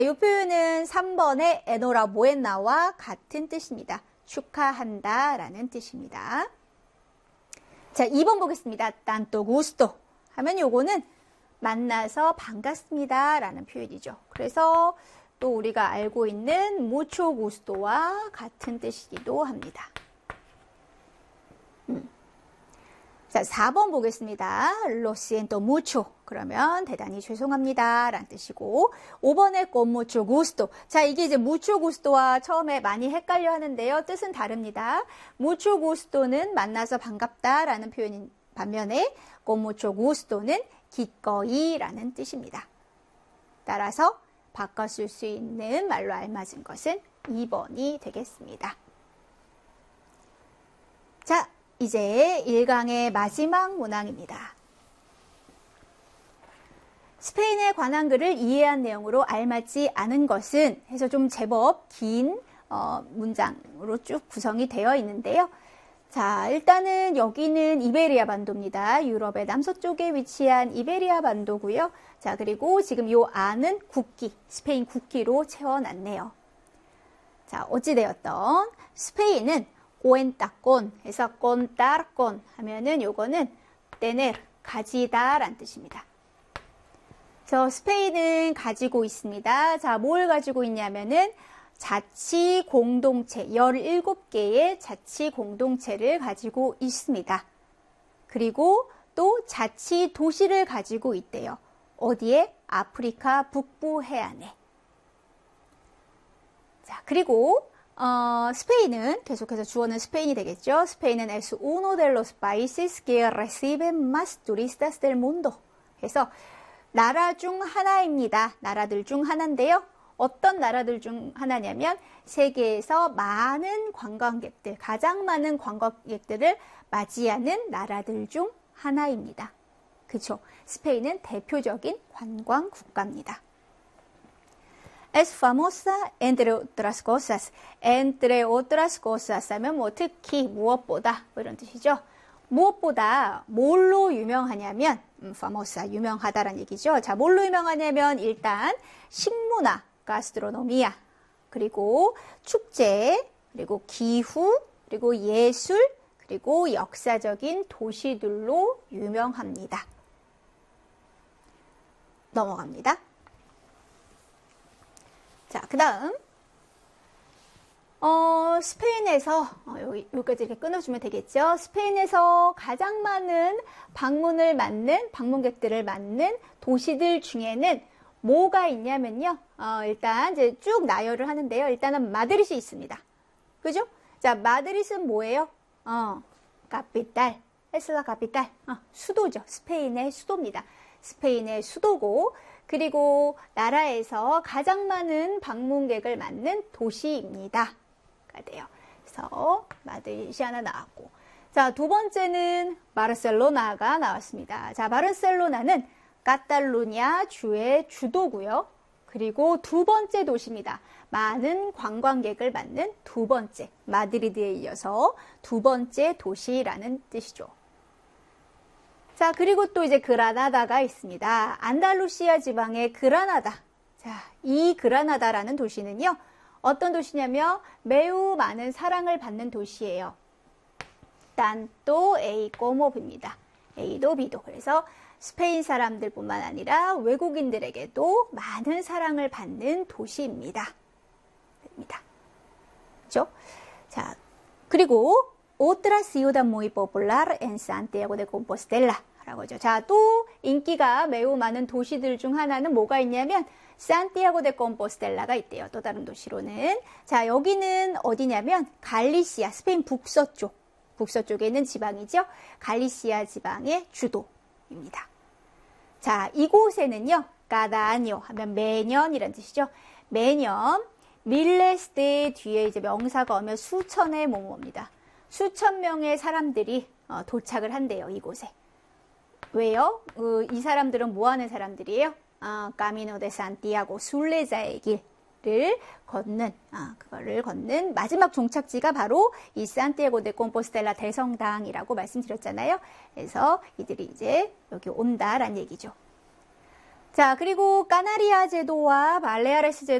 이 표현은 3번의 enhorabuena와 같은 뜻입니다. 축하한다 라는 뜻입니다. 자, 2번 보겠습니다. tanto gusto 하면 요거는 만나서 반갑습니다 라는 표현이죠. 그래서 또 우리가 알고 있는 mucho gusto와 같은 뜻이기도 합니다. 자, 4번 보겠습니다. Lo siento mucho. 그러면 대단히 죄송합니다 라는 뜻이고, 5번에 con mucho gusto. 자, 이게 이제 mucho gusto와 처음에 많이 헷갈려 하는데요. 뜻은 다릅니다. mucho gusto는 만나서 반갑다 라는 표현인 반면에 con mucho gusto는 기꺼이 라는 뜻입니다. 따라서 바꿔 쓸 수 있는 말로 알맞은 것은 2번이 되겠습니다. 자, 이제 1강의 마지막 문항입니다. 스페인에 관한 글을 이해한 내용으로 알맞지 않은 것은 해서 좀 제법 긴 문장으로 쭉 구성이 되어 있는데요. 자, 일단은 여기는 이베리아 반도입니다. 유럽의 남서쪽에 위치한 이베리아 반도고요. 자, 그리고 지금 요 안은 국기, 스페인 국기로 채워놨네요. 자, 어찌되었던 스페인은 cuenta 해서 contar con 하면은 요거는 tener, 가지다 라는 뜻입니다. 저 스페인은 가지고 있습니다. 자, 뭘 가지고 있냐면은 자치 공동체, 17개의 자치 공동체를 가지고 있습니다. 그리고 또 자치 도시를 가지고 있대요. 어디에? 아프리카 북부 해안에. 자, 그리고 스페인은 계속해서 주어는 스페인이 되겠죠. 스페인은 es uno de los países que reciben más turistas del mundo. 그래서 나라 중 하나입니다. 나라들 중 하나인데요. 어떤 나라들 중 하나냐면 세계에서 많은 관광객들, 가장 많은 관광객들을 맞이하는 나라들 중 하나입니다. 그렇죠? 스페인은 대표적인 관광 국가입니다. Es famosa entre otras cosas. entre otras cosas 하면 뭐 특히 무엇보다 뭐 이런 뜻이죠. 무엇보다 뭘로 유명하냐면 famosa 유명하다라는 얘기죠. 자, 뭘로 유명하냐면 일단 식문화, 가스트로노미아, 그리고 축제, 그리고 기후, 그리고 예술, 그리고 역사적인 도시들로 유명합니다. 넘어갑니다. 자, 그 다음 스페인에서 여기까지 이렇게 끊어주면 되겠죠. 스페인에서 가장 많은 방문을 맞는 방문객들을 맞는 도시들 중에는 뭐가 있냐면요. 일단 이제 쭉 나열을 하는데요. 일단은 마드리드이 있습니다. 그죠? 자, 마드리드는 뭐예요? 카피탈, 에스라 카피탈, 수도죠. 스페인의 수도입니다. 스페인의 수도고, 그리고 나라에서 가장 많은 방문객을 맞는 도시입니다. 가 돼요. 그래서 마드리드이 하나 나왔고, 자, 두 번째는 바르셀로나가 나왔습니다. 자, 바르셀로나는 카탈루냐 주의 주도고요. 그리고 두 번째 도시입니다. 많은 관광객을 맞는 두 번째, 마드리드에 이어서 두 번째 도시라는 뜻이죠. 자, 그리고 또 이제 그라나다가 있습니다. 안달루시아 지방의 그라나다. 자, 이 그라나다라는 도시는요, 어떤 도시냐면 매우 많은 사랑을 받는 도시예요. tanto A como B입니다. A도 B도. 그래서 스페인 사람들뿐만 아니라 외국인들에게도 많은 사랑을 받는 도시입니다. 그렇죠? 자, 그리고 otra ciudad muy popular en Santiago de Compostela 라고 하죠. 자, 또 인기가 매우 많은 도시들 중 하나는 뭐가 있냐면 산티아고 데 콤포스텔라가 있대요. 또 다른 도시로는. 자, 여기는 어디냐면 갈리시아, 스페인 북서쪽에 있는 지방이죠. 갈리시아 지방의 주도입니다. 자, 이곳에는요, 까다뇨 하면 매년이란 뜻이죠. 매년 밀레스 뒤에 이제 명사가 오면 수천의 뭐뭐입니다. 수천 명의 사람들이 도착을 한대요, 이곳에. 왜요? 이 사람들은 뭐 하는 사람들이에요? 까미노 데 산티아고, 순례자의 길을 걷는, 그거를 걷는 마지막 종착지가 바로 이 산티아고 데 콤포스텔라 대성당이라고 말씀드렸잖아요. 그래서 이들이 이제 여기 온다라는 얘기죠. 자, 그리고 까나리아 제도와 발레아레스 제도